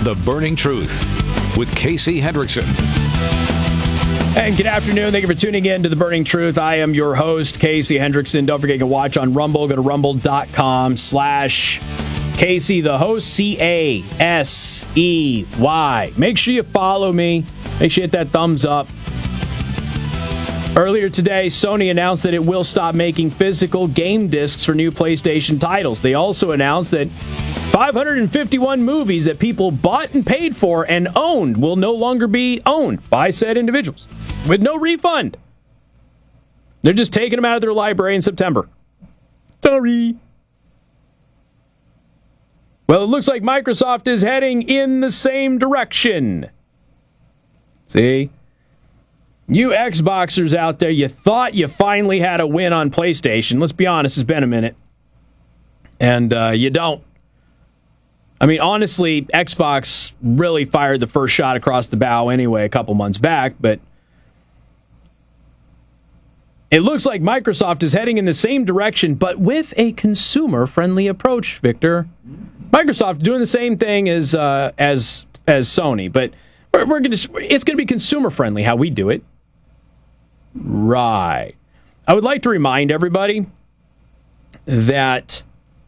The Burning Truth with Casey Hendrickson. And good afternoon. Thank you for tuning in to The Burning Truth. I am your host, Casey Hendrickson. Don't forget you can watch on Rumble. Go to rumble.com/Casey the host, CASEY. Make sure you follow me. Make sure you hit that thumbs up. Earlier today, Sony announced that it will stop making physical game discs for new PlayStation titles. They also announced that 551 movies that people bought and paid for and owned will no longer be owned by said individuals with no refund. They're just taking them out of their library in September. Sorry. Well, it looks like Microsoft is heading in the same direction. See? You Xboxers out there, you thought you finally had a win on PlayStation. Let's be honest, it's been a minute. And you don't. I mean, honestly, Xbox really fired the first shot across the bow anyway a couple months back, but it looks like Microsoft is heading in the same direction, but with a consumer-friendly approach, Victor. Microsoft doing the same thing as Sony, but it's going to be consumer-friendly how we do it. Right. I would like to remind everybody that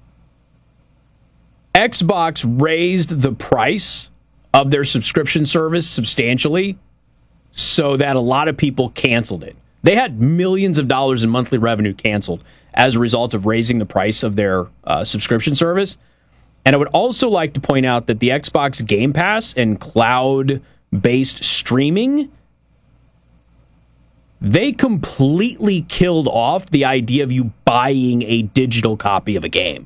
Xbox raised the price of their subscription service substantially so that a lot of people canceled it. They had millions of dollars in monthly revenue canceled as a result of raising the price of their subscription service. And I would also like to point out that the Xbox Game Pass and cloud-based streaming, they completely killed off the idea of you buying a digital copy of a game.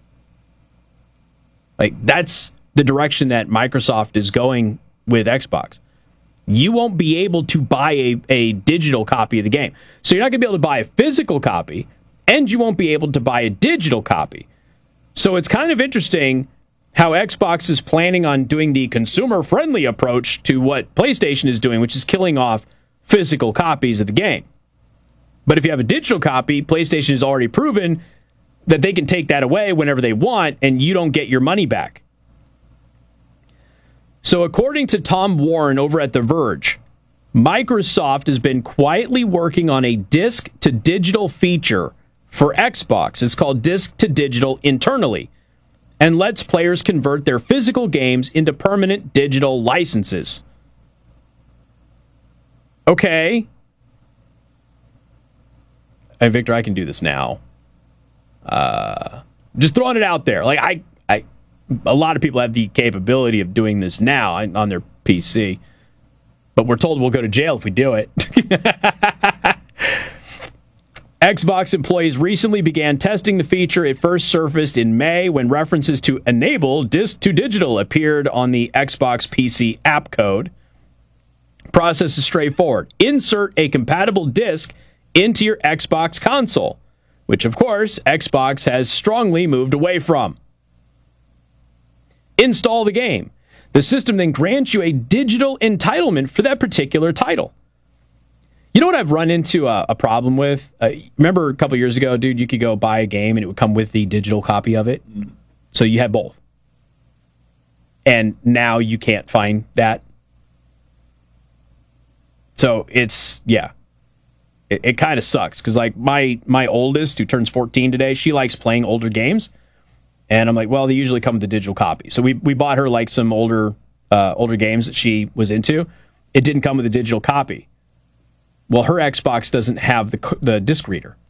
Like, that's the direction that Microsoft is going with Xbox. You won't be able to buy a digital copy of the game. So you're not going to be able to buy a physical copy, and you won't be able to buy a digital copy. So it's kind of interesting how Xbox is planning on doing the consumer-friendly approach to what PlayStation is doing, which is killing off physical copies of the game. But if you have a digital copy, PlayStation has already proven that they can take that away whenever they want, and you don't get your money back. So according to Tom Warren over at The Verge, Microsoft has been quietly working on a disc-to-digital feature for Xbox. It's called disc-to-digital internally, and lets players convert their physical games into permanent digital licenses. Okay. Hey, Victor, I can do this now. Just throwing it out there. Like a lot of people have the capability of doing this now on their PC, but we're told we'll go to jail if we do it. Xbox employees recently began testing the feature. It first surfaced in May when references to enable disc-to-digital appeared on the Xbox PC app code. Process is straightforward. Insert a compatible disc into your Xbox console, which, of course, Xbox has strongly moved away from. Install the game. The system then grants you a digital entitlement for that particular title. You know what I've run into a problem with? Remember a couple years ago, dude, you could go buy a game and it would come with the digital copy of it? So you had both. And now you can't find that. So it's, yeah. It kind of sucks because, like, my oldest, who turns 14 today, she likes playing older games. And I'm like, well, they usually come with a digital copy. So we bought her, like, some older games that she was into. It didn't come with a digital copy. Well, her Xbox doesn't have the disc reader.